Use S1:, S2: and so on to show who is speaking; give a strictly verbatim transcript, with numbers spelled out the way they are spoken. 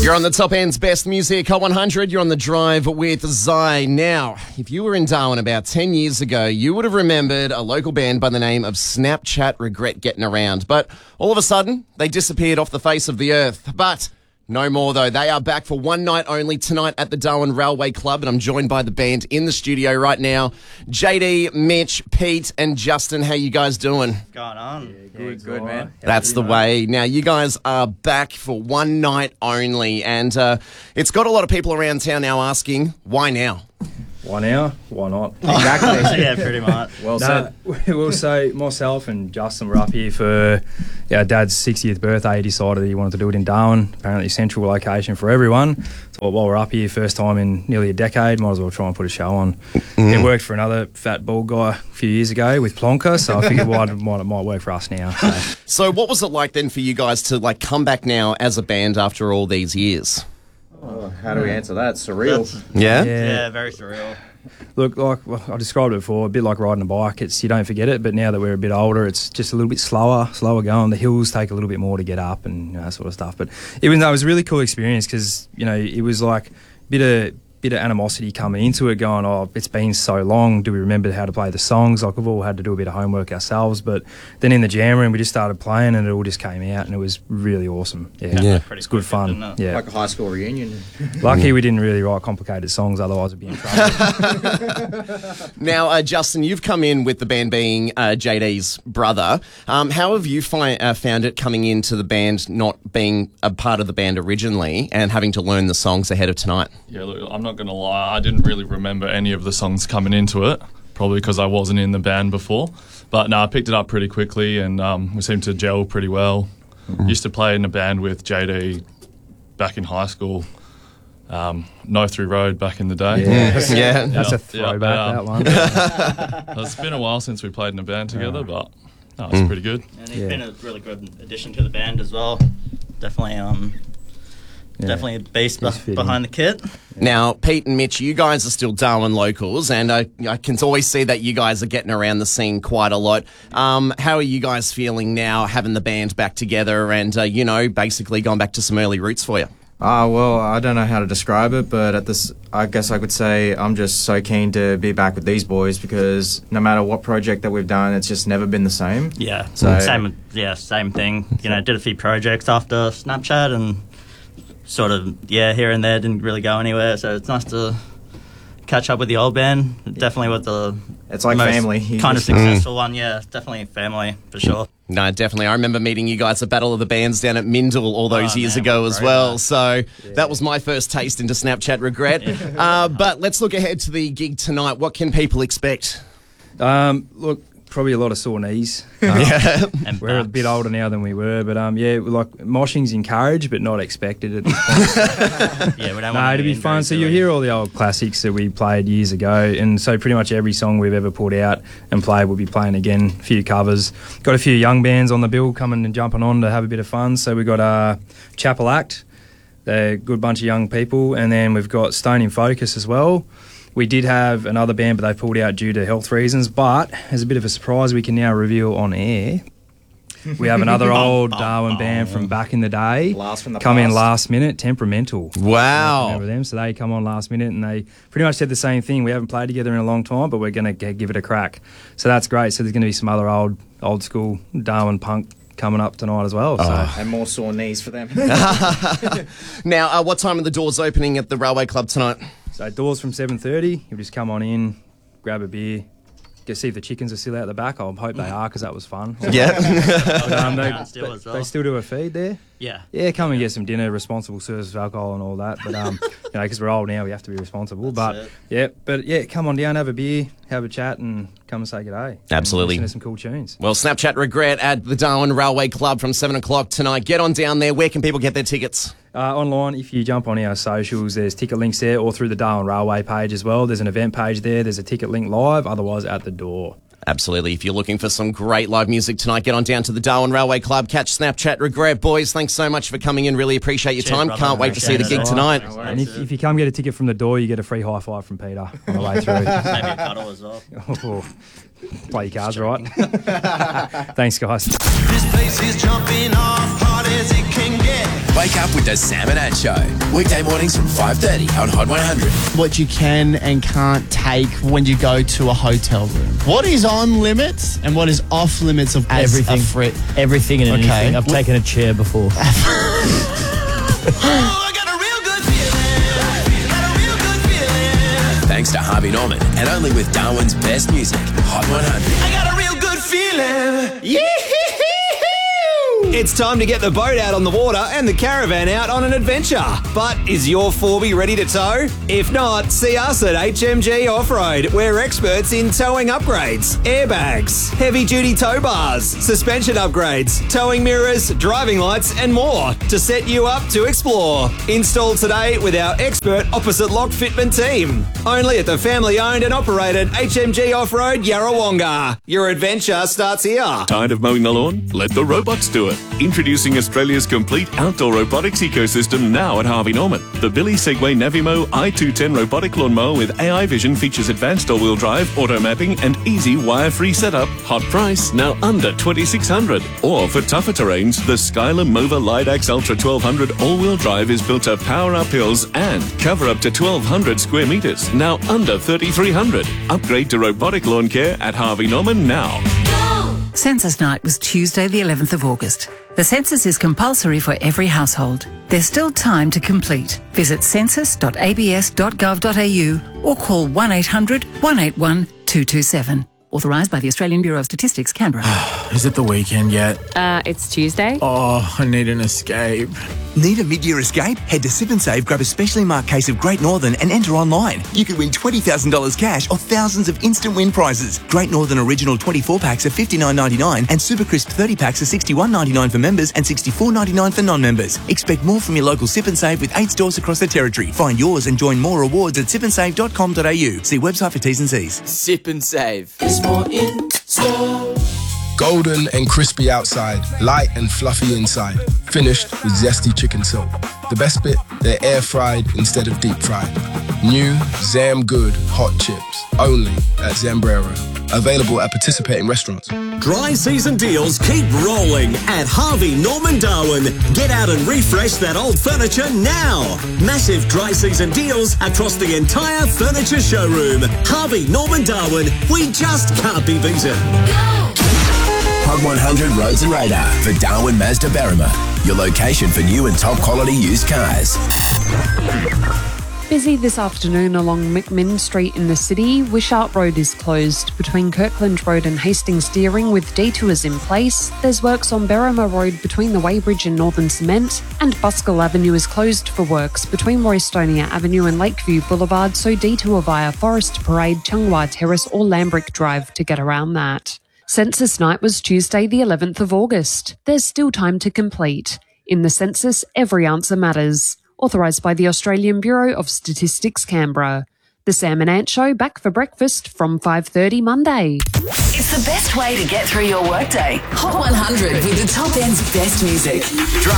S1: You're on the Top End's Best Music Hot one hundred. You're on the drive with Zai. Now, if you were in Darwin about ten years ago, you would have remembered a local band by the name of Snapchat Regret getting around. But all of a sudden, they disappeared off the face of the earth. But no more, though. They are back for one night only tonight at the Darwin Railway Club, and I'm joined by the band in the studio right now. J D, Mitch, Pete, and Justin. How you guys doing?
S2: What's going on?
S3: Yeah, good, good, man.
S1: That's the way. Now, you guys are back for one night only, and uh, it's got a lot of people around town now asking, why now?
S3: Why now? Why not? Exactly.
S2: Yeah, pretty much.
S3: Well said. We'll say myself and Justin were up here for our dad's sixtieth birthday. He decided he wanted to do it in Darwin, apparently a central location for everyone. So while we're up here, first time in nearly a decade, might as well try and put a show on. Mm. It worked for another fat bald guy a few years ago with Plonker, so I figured why it might, it might work for us now. So.
S1: so what was it like then for you guys to like come back now as a band after all these years?
S4: Oh, how do we answer that? Surreal.
S1: Yeah?
S2: yeah? Yeah, very surreal.
S3: Look, like well, I described it before, a bit like riding a bike. It's you don't forget it, but now that we're a bit older, it's just a little bit slower, slower going. The hills take a little bit more to get up and you know, that sort of stuff. But it was, no, it was a really cool experience because you know it was like a bit of bit of animosity coming into it, going, oh, it's been so long. Do we remember how to play the songs? Like we've all had to do a bit of homework ourselves, but then in the jam room we just started playing and it all just came out and it was really awesome. Yeah,
S1: yeah.
S3: It's good fun.
S2: It,
S3: yeah,
S4: like a high school reunion.
S3: Lucky we didn't really write complicated songs, otherwise we'd be in trouble.
S1: Now, uh, Justin, you've come in with the band being uh, J D's brother. Um, how have you fi- uh, found it coming into the band, not being a part of the band originally, and having to learn the songs ahead of tonight?
S5: Yeah, look, I'm not going to lie, I didn't really remember any of the songs coming into it, probably because I wasn't in the band before. But no, I picked it up pretty quickly and um, we seemed to gel pretty well. Mm-hmm. Used to play in a band with J D back in high school, um, No Through Road back in the day.
S1: Yeah, yeah.
S3: That's
S5: yeah,
S3: a throwback,
S5: yeah,
S3: that
S5: um,
S3: one.
S5: It's been a while since we played in a band together, but no, it's
S1: Mm.
S5: pretty good.
S2: And he's
S3: Yeah.
S2: been a really good addition to the band as well. Definitely, um,
S3: Yeah.
S2: definitely a beast
S3: He's
S2: be-
S3: fitting.
S2: behind the kit.
S1: Now, Pete and Mitch, you guys are still Darwin locals, and I, I can always see that you guys are getting around the scene quite a lot. Um, how are you guys feeling now, having the band back together and, uh, you know, basically gone back to some early roots for you?
S4: Ah, uh, well, I don't know how to describe it, but at this, I guess I could say I'm just so keen to be back with these boys because no matter what project that we've done, it's just never been the same.
S2: Yeah,
S4: So-
S2: same. Yeah, same thing. You know, did a few projects after Snapchat and sort of yeah here and there didn't really go anywhere. So it's nice to catch up with the old band. Definitely with the
S4: It's like
S2: most
S4: family. You
S2: kind of
S4: just-
S2: successful one. Yeah, definitely family for sure.
S1: No, definitely. I remember meeting you guys at Battle of the Bands down at Mindle all those
S2: Oh,
S1: years
S2: man,
S1: ago
S2: what a
S1: as
S2: great
S1: well.
S2: night.
S1: So that was my first taste into Snapchat Regret. uh, but let's look ahead to the gig tonight. What can people expect?
S3: Um, look, probably a lot of sore knees. Um,
S1: Yeah.
S2: And
S3: We're a
S2: backs.
S3: bit older now than we were, but um, yeah, like moshing's encouraged but not expected at this point.
S2: Yeah, we don't
S3: No,
S2: want
S3: it'd be fun. So you'll hear all the old classics that we played years ago, and so pretty much every song we've ever put out and played, we'll be playing again. A few covers. Got a few young bands on the bill coming and jumping on to have a bit of fun. So we got uh, Chapel Act. They're a good bunch of young people, and then we've got Stone in Focus as well. We did have another band, but they pulled out due to health reasons. But as a bit of a surprise, we can now reveal on air. We have another old Darwin band from back in the day.
S4: Blast from the
S3: come in
S4: past.
S3: last minute, Temperamental.
S1: Wow.
S3: Remember them? So they come on last minute and they pretty much said the same thing. We haven't played together in a long time, but we're going to give it a crack. So that's great. So there's going to be some other old old school Darwin punk coming up tonight as well. So
S4: And more sore knees for them.
S1: Now, uh, what time are the doors opening at the Railway Club tonight?
S3: So doors from seven thirty. You'll just come on in, grab a beer, go see if the chickens are still out the back. I hope they are because that was fun.
S1: Yeah.
S3: But, um, they,
S2: Around still as well.
S3: they still do a feed there.
S2: Yeah.
S3: Yeah, come and get some dinner, responsible service of alcohol and all that. But um, you know, because we're old now, we have to be responsible.
S2: That's
S3: but
S2: it.
S3: yeah, but yeah, come on down, have a beer, have a chat, and come and say good day.
S1: Absolutely.
S3: And listen to some cool tunes.
S1: Well, Snapchat Regret at the Darwin Railway Club from seven o'clock tonight. Get on down there. Where can people get their tickets?
S3: Uh, online, if you jump on our socials, there's ticket links there, or through the Darwin Railway page as well. There's an event page there. There's a ticket link live. Otherwise, at the door.
S1: Absolutely. If you're looking for some great live music tonight, get on down to the Darwin Railway Club. Catch Snapchat Regret. Boys, thanks so much for coming in. Really appreciate your
S2: Cheers,
S1: time.
S2: brother.
S1: Can't wait to see the
S2: Appreciate
S1: gig
S2: it.
S1: tonight.
S2: Thanks,
S3: And if, if you come get a ticket from the door, you get a free high five from Peter on the way through.
S2: Maybe a cuddle as well.
S3: Oh, play your cards right. Thanks, guys.
S6: This place is jumping off hard as it can get.
S7: Wake
S6: up with the Sam and Ant Show. Weekday mornings from five thirty on Hot one hundred.
S7: What you can and can't take when you go to a hotel room. What is on limits and what is off limits of as
S8: Everything.
S7: a frit?
S8: Everything and
S7: Okay.
S8: anything. I've taken a chair before.
S6: Thanks to Harvey Norman and only with Darwin's best music, Hot one hundred.
S9: I got a real good feeling.
S7: Yee-hee-hee-hoo!
S10: It's time to get the boat out on the water and the caravan out on an adventure. But is your four B ready to tow? If not, see us at H M G Off-Road. We're experts in towing upgrades, airbags, heavy-duty tow bars, suspension upgrades, towing mirrors, driving lights and more to set you up to explore. Install today with our expert opposite lock fitment team. Only at the family-owned and operated H M G Off-Road Yarrawonga. Your adventure starts here.
S11: Tired of mowing the lawn? Let the robots do it. Introducing Australia's complete outdoor robotics ecosystem now at Harvey Norman. The Billy Segway Navimo I two ten robotic lawnmower with A I vision features advanced all-wheel drive, auto mapping and easy wire-free setup. Hot price, now under twenty-six hundred dollars. Or for tougher terrains, the Skylar Mova Lidax Ultra twelve hundred all-wheel drive is built to power up hills and cover up to twelve hundred square metres, now under thirty-three hundred dollars. Upgrade to robotic lawn care at Harvey Norman now.
S12: Census night was Tuesday the eleventh of August. The census is compulsory for every household. There's still time to complete. Visit census dot a b s dot gov dot a u or call one eight hundred, one eight one, two two seven. Authorised by the Australian Bureau of Statistics, Canberra.
S7: Is it the weekend yet?
S13: Uh, it's Tuesday.
S7: Oh, I need an escape.
S14: Need a mid-year escape? Head to Sip and Save, grab a specially marked case of Great Northern and enter online. You could win twenty thousand dollars cash or thousands of instant win prizes. Great Northern Original twenty-four packs are fifty-nine ninety-nine and Super Crisp thirty packs are sixty-one ninety-nine for members and sixty-four ninety-nine for non-members. Expect more from your local Sip and Save with eight stores across the territory. Find yours and join more rewards at sip and save dot com dot a u. See website for T's and C's.
S15: Sip and Save. There's more in store.
S16: Golden and crispy outside, light and fluffy inside. Finished with zesty chicken soak. The best bit, they're air fried instead of deep fried. New Zam Good hot chips, only at Zambrero. Available at participating restaurants.
S17: Dry season deals keep rolling at Harvey Norman Darwin. Get out and refresh that old furniture now. Massive dry season deals across the entire furniture showroom. Harvey Norman Darwin, we just can't be beaten.
S6: Hot one hundred Roads and Radar for Darwin Mazda Berrima. Your location for new and top quality used cars.
S13: Busy this afternoon along McMinn Street in the city. Wishart Road is closed between Kirkland Road and Hastings Deering with detours in place. There's works on Berrima Road between the Weybridge and Northern Cement, and Buskell Avenue is closed for works between Roystonia Avenue and Lakeview Boulevard, so detour via Forest Parade, Changhua Terrace or Lambrick Drive to get around that. Census night was Tuesday the eleventh of August. There's still time to complete. In the census, every answer matters. Authorised by the Australian Bureau of Statistics, Canberra. The Sam and Ant Show back for breakfast from five thirty Monday.
S12: It's the best way to get through your workday. Hot one hundred with the top end's best music.
S6: Drive